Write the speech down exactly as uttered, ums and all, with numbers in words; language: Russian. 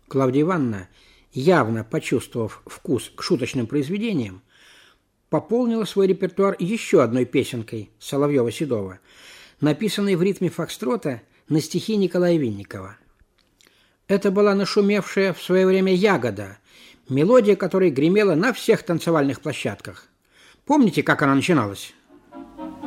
Клавдия Ивановна, явно почувствовав вкус к шуточным произведениям, пополнила свой репертуар еще одной песенкой Соловьева-Седова, написанной в ритме фокстрота на стихи Николая Винникова. Это была нашумевшая в свое время «Ягода», мелодия которой гремела на всех танцевальных площадках. Помните, как она начиналась?